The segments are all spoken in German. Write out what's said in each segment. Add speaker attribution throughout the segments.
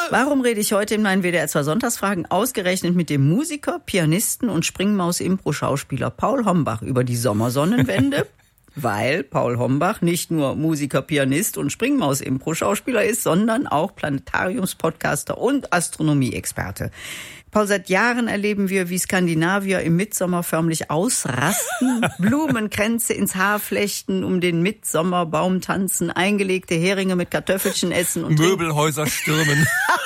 Speaker 1: Warum rede ich heute in meinen WDR 2 Sonntagsfragen ausgerechnet mit dem Musiker, Pianisten und Springmaus-Impro-Schauspieler Paul Hombach über die Sommersonnenwende? Weil Paul Hombach nicht nur Musiker, Pianist und Springmaus-Impro-Schauspieler ist, sondern auch Planetariums-Podcaster und Astronomie-Experte. Paul, seit Jahren erleben wir, wie Skandinavier im Mitsommer förmlich ausrasten, Blumenkränze ins Haar flechten, um den Mitsommerbaum tanzen, eingelegte Heringe mit Kartoffelchen essen und
Speaker 2: Möbelhäuser stürmen.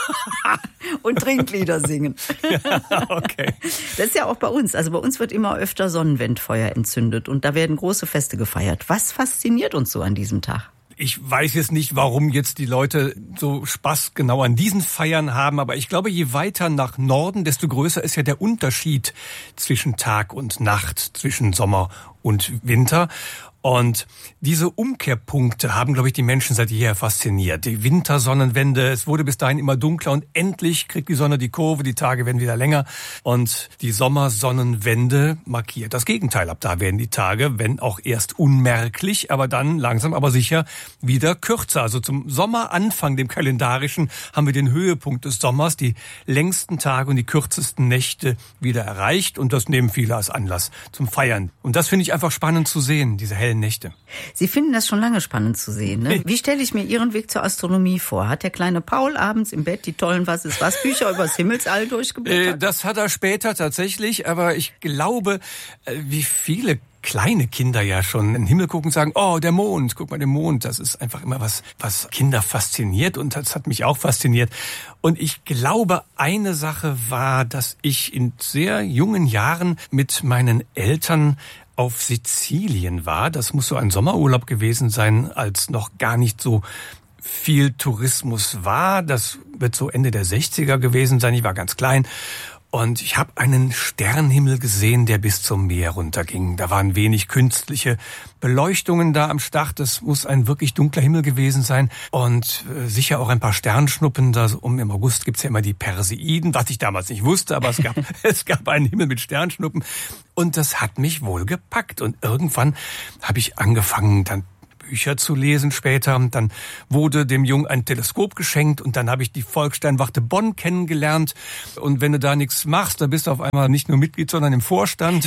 Speaker 1: und Trinklieder singen.
Speaker 2: Ja, okay.
Speaker 1: Das ist ja auch bei uns. Also bei uns wird immer öfter Sonnenwendfeuer entzündet und da werden große Feste gefeiert. Was fasziniert uns so an diesem Tag?
Speaker 2: Ich weiß jetzt nicht, warum jetzt die Leute so Spaß genau an diesen Feiern haben, aber ich glaube, je weiter nach Norden, desto größer ist ja der Unterschied zwischen Tag und Nacht, zwischen Sommer und Winter. Und diese Umkehrpunkte haben, glaube ich, die Menschen seit jeher fasziniert. Die Wintersonnenwende, es wurde bis dahin immer dunkler und endlich kriegt die Sonne die Kurve, die Tage werden wieder länger. Und die Sommersonnenwende markiert das Gegenteil. Ab da werden die Tage, wenn auch erst unmerklich, aber dann langsam aber sicher wieder kürzer. Also zum Sommeranfang, dem kalendarischen, haben wir den Höhepunkt des Sommers, die längsten Tage und die kürzesten Nächte wieder erreicht. Und das nehmen viele als Anlass zum Feiern. Und das finde ich einfach spannend zu sehen, diese hellen Nächte.
Speaker 1: Sie finden das schon lange spannend zu sehen, ne? Wie stelle ich mir Ihren Weg zur Astronomie vor? Hat der kleine Paul abends im Bett die tollen Was-ist-was-Bücher übers Himmelsall durchgeblättert?
Speaker 2: Das hat er später tatsächlich, aber ich glaube, wie viele kleine Kinder ja schon in den Himmel gucken und sagen, oh, der Mond, guck mal, der Mond. Das ist einfach immer was Kinder fasziniert und das hat mich auch fasziniert. Und ich glaube, eine Sache war, dass ich in sehr jungen Jahren mit meinen Eltern auf Sizilien war. Das muss so ein Sommerurlaub gewesen sein, als noch gar nicht so viel Tourismus war. Das wird so Ende der 60er gewesen sein. Ich war ganz klein. Und ich habe einen Sternenhimmel gesehen, der bis zum Meer runterging. Da waren wenig künstliche Beleuchtungen da am Start. Das muss ein wirklich dunkler Himmel gewesen sein. Und sicher auch ein paar Sternschnuppen. Da im August gibt's ja immer die Perseiden, was ich damals nicht wusste, aber es gab einen Himmel mit Sternschnuppen. Und das hat mich wohl gepackt. Und irgendwann habe ich angefangen, dann Bücher zu lesen später. Dann wurde dem Jungen ein Teleskop geschenkt und dann habe ich die Volkssternwarte Bonn kennengelernt. Und wenn du da nichts machst, dann bist du auf einmal nicht nur Mitglied, sondern im Vorstand.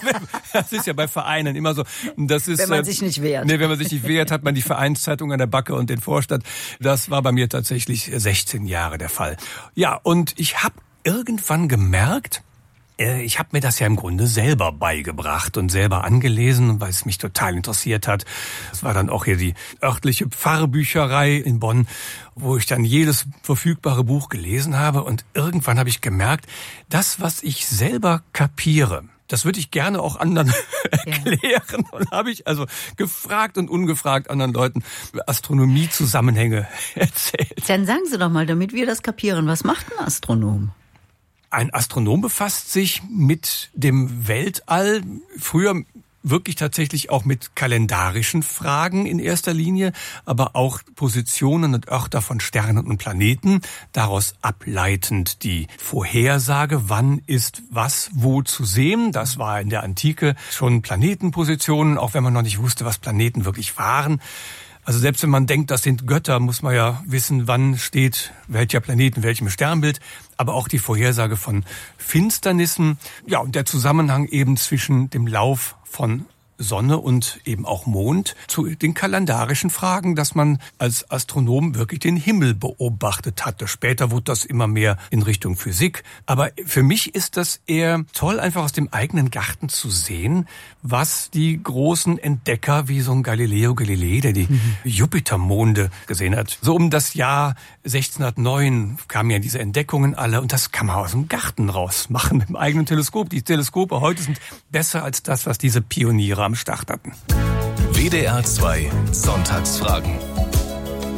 Speaker 2: Das ist ja bei Vereinen immer so. Das ist,
Speaker 1: wenn man sich nicht wehrt.
Speaker 2: Nee, wenn man sich nicht wehrt, hat man die Vereinszeitung an der Backe und den Vorstand. Das war bei mir tatsächlich 16 Jahre der Fall. Ja, und ich habe irgendwann gemerkt, ich habe mir das ja im Grunde selber beigebracht und selber angelesen, weil es mich total interessiert hat. Es war dann auch hier die örtliche Pfarrbücherei in Bonn, wo ich dann jedes verfügbare Buch gelesen habe. Und irgendwann habe ich gemerkt, das, was ich selber kapiere, das würde ich gerne auch anderen erklären. Und habe ich also gefragt und ungefragt anderen Leuten Astronomie-Zusammenhänge erzählt.
Speaker 1: Dann sagen Sie doch mal, damit wir das kapieren, was macht ein Astronom?
Speaker 2: Ein Astronom befasst sich mit dem Weltall, früher wirklich tatsächlich auch mit kalendarischen Fragen in erster Linie, aber auch Positionen und Örter von Sternen und Planeten, daraus ableitend die Vorhersage, wann ist was wo zu sehen. Das war in der Antike schon Planetenpositionen, auch wenn man noch nicht wusste, was Planeten wirklich waren. Also selbst wenn man denkt, das sind Götter, muss man ja wissen, wann steht welcher Planet in welchem Sternbild. Aber auch die Vorhersage von Finsternissen. Ja, und der Zusammenhang eben zwischen dem Lauf von Sonne und eben auch Mond zu den kalendarischen Fragen, dass man als Astronom wirklich den Himmel beobachtet hatte. Später wurde das immer mehr in Richtung Physik. Aber für mich ist das eher toll, einfach aus dem eigenen Garten zu sehen, was die großen Entdecker wie so ein Galileo Galilei, der die Jupitermonde gesehen hat. So um das Jahr 1609 kamen ja diese Entdeckungen alle und das kann man aus dem Garten raus machen mit dem eigenen Teleskop. Die Teleskope heute sind besser als das, was diese Pioniere am Start hatten.
Speaker 3: WDR 2 Sonntagsfragen.